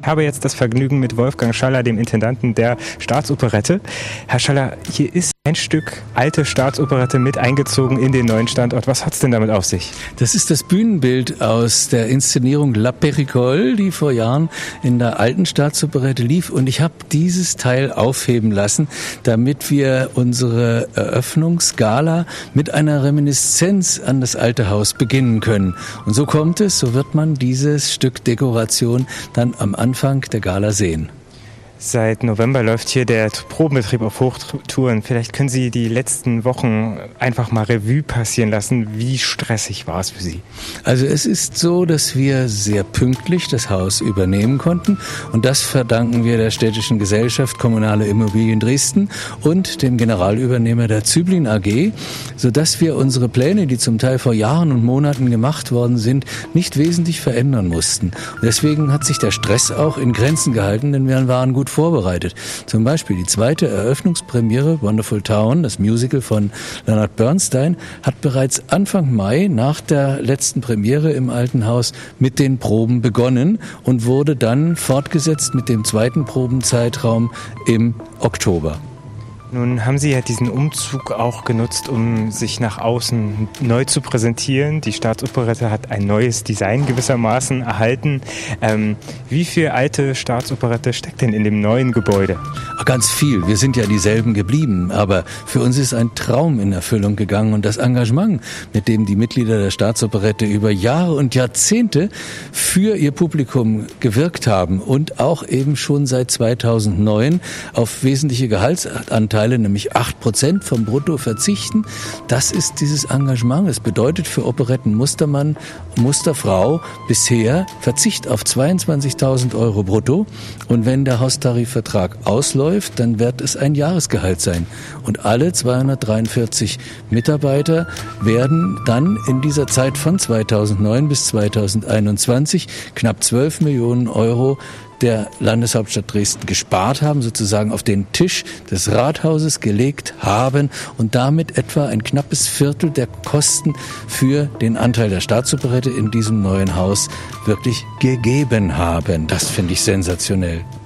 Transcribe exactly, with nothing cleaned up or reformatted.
habe jetzt das Vergnügen mit Wolfgang Schaller, dem Intendanten der Staatsoperette. Herr Schaller, hier ist ein Stück alte Staatsoperette mit eingezogen in den neuen Standort. Was hat's denn damit auf sich? Das ist das Bühnenbild aus der Inszenierung La Péricole, die vor Jahren in der alten Staatsoperette lief. Und ich habe dieses Teil aufheben lassen, damit wir unsere Eröffnungsgala mit einer Reminiszenz an das alte Haus beginnen können. Und so kommt es, so wird man dieses Stück Dekoration dann am Anfang der Gala sehen. Seit November läuft hier der Probenbetrieb auf Hochtouren. Vielleicht können Sie die letzten Wochen einfach mal Revue passieren lassen. Wie stressig war es für Sie? Also es ist so, dass wir sehr pünktlich das Haus übernehmen konnten. Und das verdanken wir der Städtischen Gesellschaft Kommunale Immobilien Dresden und dem Generalübernehmer der Züblin A G, sodass wir unsere Pläne, die zum Teil vor Jahren und Monaten gemacht worden sind, nicht wesentlich verändern mussten. Und deswegen hat sich der Stress auch in Grenzen gehalten, denn wir waren gut vorbereitet. Zum Beispiel die zweite Eröffnungspremiere Wonderful Town, das Musical von Leonard Bernstein, hat bereits Anfang Mai nach der letzten Premiere im Alten Haus mit den Proben begonnen und wurde dann fortgesetzt mit dem zweiten Probenzeitraum im Oktober. Nun haben Sie ja diesen Umzug auch genutzt, um sich nach außen neu zu präsentieren. Die Staatsoperette hat ein neues Design gewissermaßen erhalten. Ähm, wie viel alte Staatsoperette steckt denn in dem neuen Gebäude? Ganz viel. Wir sind ja dieselben geblieben. Aber für uns ist ein Traum in Erfüllung gegangen. Und das Engagement, mit dem die Mitglieder der Staatsoperette über Jahre und Jahrzehnte für ihr Publikum gewirkt haben und auch eben schon seit zweitausendneun auf wesentliche Gehaltsanteile, nämlich acht Prozent vom Brutto verzichten. Das ist dieses Engagement. Es bedeutet für Operettenmustermann, Musterfrau bisher Verzicht auf zweiundzwanzigtausend Euro brutto. Und wenn der Haustarifvertrag ausläuft, dann wird es ein Jahresgehalt sein. Und alle zweihundertdreiundvierzig Mitarbeiter werden dann in dieser Zeit von zweitausendneun bis zweitausendeinundzwanzig knapp zwölf Millionen Euro der Landeshauptstadt Dresden gespart haben, sozusagen auf den Tisch des Rathauses gelegt haben und damit etwa ein knappes Viertel der Kosten für den Anteil der Staatsoperette in diesem neuen Haus wirklich gegeben haben. Das finde ich sensationell.